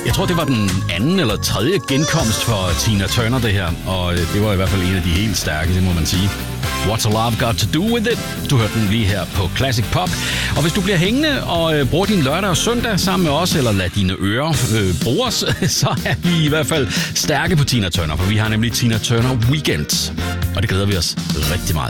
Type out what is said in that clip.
Jeg tror, det var den anden eller tredje genkomst for Tina Turner, det her. Og det var i hvert fald en af de helt stærke, det må man sige. What's a Love Got To Do With It? Du hørte den lige her på Classic Pop. Og hvis du bliver hængende og bruger din lørdag og søndag sammen med os, eller lad dine ører bruges, så er vi i hvert fald stærke på Tina Turner, for vi har nemlig Tina Turner Weekend. Og det glæder vi os rigtig meget